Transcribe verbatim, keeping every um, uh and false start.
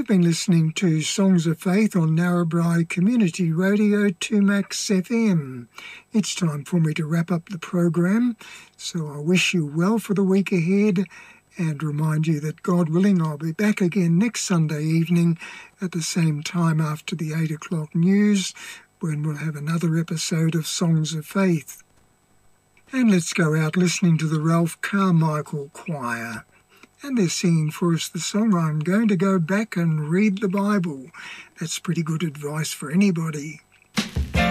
You've been listening to Songs of Faith on Narrabri Community Radio two Max F M. It's time for me to wrap up the program, so I wish you well for the week ahead and remind you that, God willing, I'll be back again next Sunday evening at the same time after the eight o'clock news, when we'll have another episode of Songs of Faith. And let's go out listening to the Ralph Carmichael Choir. And they're singing for us the song, I'm Going to Go Back and Read the Bible. That's pretty good advice for anybody.